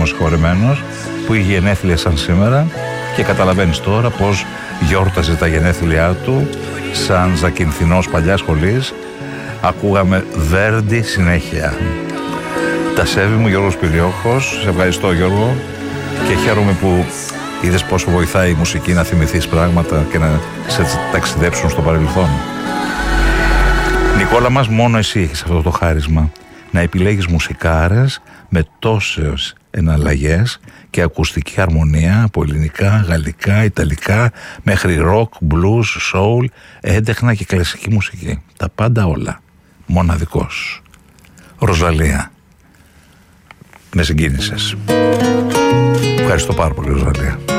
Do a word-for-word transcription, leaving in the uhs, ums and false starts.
ο συγχωρεμένος που είχε γενέθλια σαν σήμερα και καταλαβαίνεις τώρα πως γιόρταζε τα γενέθλιά του σαν Ζακυνθινός παλιάς σχολής. Ακούγαμε Βέρντι συνέχεια. Τα σέβη μου, Γιώργος Πηλιόχος. Σε ευχαριστώ, Γιώργο, και χαίρομαι που είδες πόσο βοηθάει η μουσική να θυμηθείς πράγματα και να σε ταξιδέψουν στο παρελθόν. Νικόλα μας, μόνο εσύ έχεις αυτό το χάρισμα να επιλέγεις μουσικάρες με τόσες εναλλαγές και ακουστική αρμονία από ελληνικά, γαλλικά, ιταλικά μέχρι rock, blues, soul, έντεχνα και κλασική μουσική. Τα πάντα όλα. Μοναδικός. Ροζαλία. Με συγκίνησες. Ευχαριστώ πάρα πολύ, Ροζαλία.